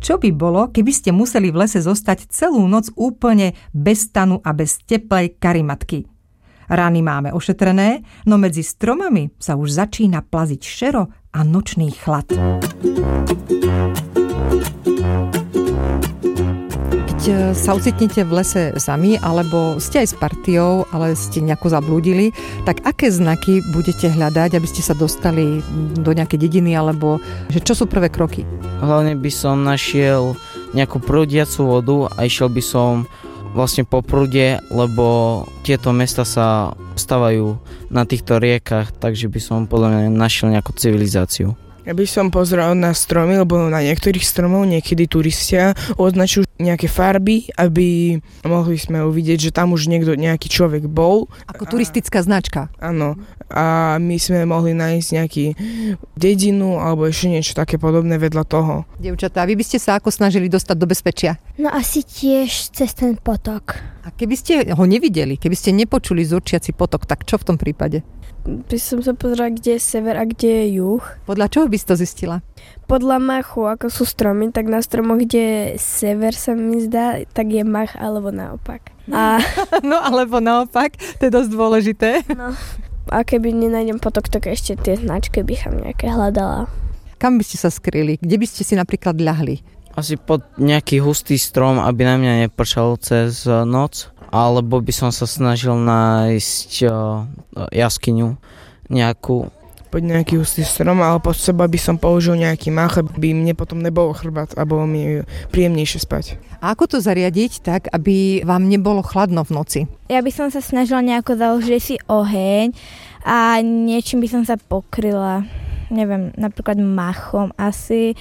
Čo by bolo, keby ste museli v lese zostať celú noc úplne bez stanu a bez teplej karimatky? Rány máme ošetrené, no medzi stromami sa už začína plaziť šero a nočný chlad. Keď sa ocitnete v lese sami, alebo ste aj s partiou, ale ste nejako zablúdili, tak aké znaky budete hľadať, aby ste sa dostali do nejakej dediny, alebo že čo sú prvé kroky? Hlavne by som našiel nejakú prúdiacu vodu a išiel by som vlastne po prúde, lebo tieto mesta sa stavajú na týchto riekach, takže by som podľa mňa našiel nejakú civilizáciu. Ja by som pozeral na stromy, lebo na niektorých stromov niekedy turistia označujú nejaké farby, aby mohli sme uvidieť, že tam už nejaký človek bol. Ako turistická značka. Áno. A my sme mohli nájsť nejaký dedinu alebo ešte niečo také podobné vedľa toho. Dievčatá, vy by ste sa ako snažili dostať do bezpečia? No asi tiež cez ten potok. A keby ste ho nevideli, keby ste nepočuli zurčiaci potok, tak čo v tom prípade? By som sa pozrela, kde je sever a kde je juh. Podľa čoho by si to zistila? Podľa machu, ako sú stromy, tak na stromoch, kde je sever, sa mi zdá, tak je mach, alebo naopak. No alebo naopak, to je dosť dôležité. No. A keby nenájdem potok, tak ešte tie značky by som nejaké hľadala. Kam by ste sa skryli? Kde by ste si napríklad ľahli? Asi pod nejaký hustý strom, aby na mňa nepršalo cez noc. Alebo by som sa snažil nájsť jaskyňu nejakú. Pod nejaký hustý strom, ale pod seba by som použil nejaký mach, aby mne potom nebolo chrbát a bolo mi príjemnejšie spať. A ako to zariadiť tak, aby vám nebolo chladno v noci? Ja by som sa snažila nejako založiť si oheň a niečím by som sa pokryla. Neviem, napríklad machom asi,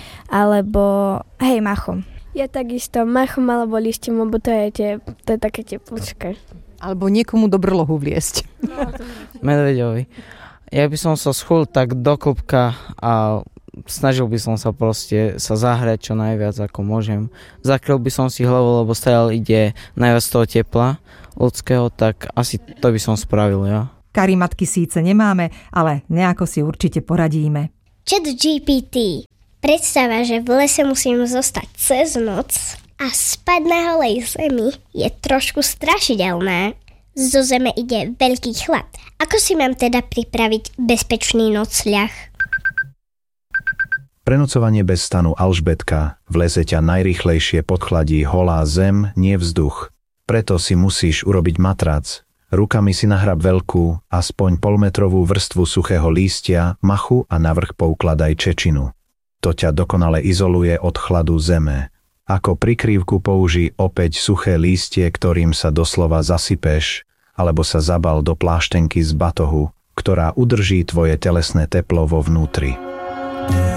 alebo machom. Ja takisto machom alebo lišťom, lebo to je také teplúčke. Alebo niekomu do brlohu vliesť. No, Medveďovi. Ja by som sa schul tak do klbka a snažil by som sa proste sa zahrať čo najviac ako môžem. Zakryl by som si hlavu, lebo stále ide najviac toho tepla ľudského, tak asi to by som spravil ja. Karimatky síce nemáme, ale nejako si určite poradíme. ChatGPT. Predstava, že v lese musím zostať cez noc a spať na holej zemi je trošku strašidelné. Zo zeme ide veľký chlad. Ako si mám teda pripraviť bezpečný nocľah? Prenocovanie bez stanu Alžbetka. V lese ťa najrýchlejšie podchladí holá zem, nie vzduch. Preto si musíš urobiť matrac. Rukami si nahrab veľkú, aspoň polmetrovú vrstvu suchého lístia, machu a navrch poukladaj čečinu. To ťa dokonale izoluje od chladu zeme. Ako prikrývku použij opäť suché lístie, ktorým sa doslova zasypeš, alebo sa zabal do pláštenky z batohu, ktorá udrží tvoje telesné teplo vo vnútri.